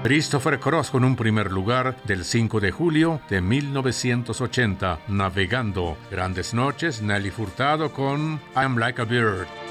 Christopher Cross con un primer lugar del 5 de julio de 1980, Navegando. Grandes Noches, Nelly Furtado con I'm Like a Bird.